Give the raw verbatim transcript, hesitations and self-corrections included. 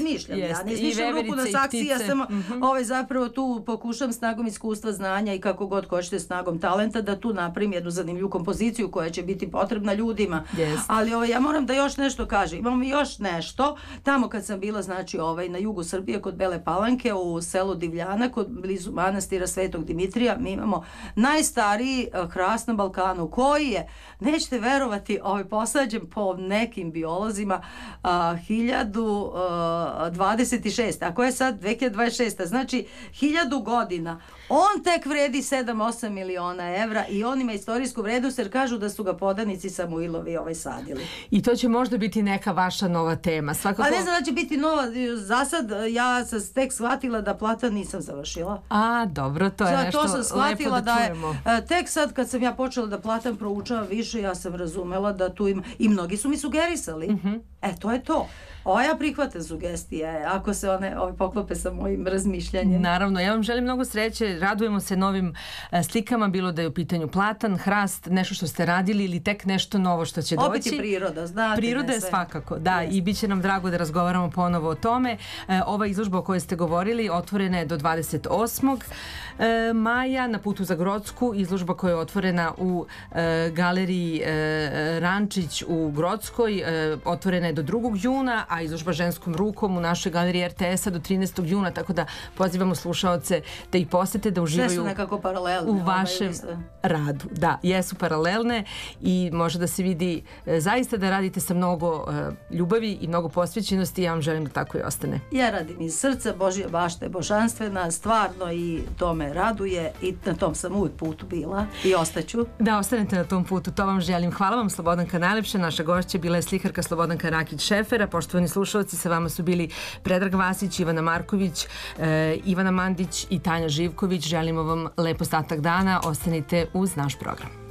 izmišljam, ja ne izmišljam ruku na saksiji, ja samo ovaj, zapravo tu pokušam snagom iskustva, znanja i kako god hoćete snagom talenta da tu napravim jednu zanimljivu kompoziciju koja će biti potrebna ljudima. Ali ovaj, ja moram da još nešto kažem. Imamo još nešto. Tamo kad sam bila, znači ovaj, na jugu Srbije kod Bele Palanke u selu Divljana, kod blizu manastira Svetog Dimitrija, mi imamo najstariji hrast na Balkanu koji je, nećete verovati, ovaj, posađen po nekim biolozima a, hiljadu dvadeset šest. Ako je sad dve hiljade dvadeset šesta. Znači hiljadu godina. On tek vredi sedam osam miliona evra i on ima istorijsku vrednost jer kažu da su ga podanici Samuilovi ovaj sadili. I to će možda biti neka vaša nova tema. Svakako... A ne znam da će biti nova. Za sad ja sam tek shvatila da platan nisam završila. A, dobro, to je Za, nešto to sam shvatila lepo da, da čujemo. Je, tek sad kad sam ja počela da platan proučavam više, ja sam razumela da tu ima, i mnogi su mi sugerisali. Mm-hmm. E, to je to. O, ja prihvatam sugestije, ako se one ove, poklope sa mojim razmišljanjem. Naravno, ja vam želim mnogo sreće, radujemo se novim e, slikama, bilo da je u pitanju platan, hrast, nešto što ste radili ili tek nešto novo što će doći. Opet je priroda, znate. Priroda je svakako, da, yes. I bit će nam drago da razgovaramo ponovo o tome. E, ova izložba o kojoj ste govorili otvorena je do dvadeset osmog maja na putu za Grodsku, izložba koja je otvorena u e, galeriji e, Rančić u Grodskoj, e, otvorena je do drugog juna, a izložba ženskom rukom u našoj galeriji R T S-a do trinaestog juna, tako da pozivamo slušaoce da ih posete, da uživaju sve su nekako paralelne, u vašem ovaj, radu. Da, jesu paralelne i može da se vidi e, zaista da radite sa mnogo e, ljubavi i mnogo posvećenosti i ja vam želim da tako i ostane. Ja radim iz srca, Božja bašta je božanstvena, stvarno i to me raduje i na tom sam uvijek putu bila i ostaću. Da, ostanete na tom putu, to vam želim. Hvala vam, Slobodanka, najlepše. Naša gošća bila je slikarka Slobodanka Rakić-Šefer. Poštovani slušalci, sa vama su bili Predrag Vasić, Ivana Marković, e, Ivana Mandić i Tanja Živković. Želimo vam lep ostatak dana. Ostanite uz naš program.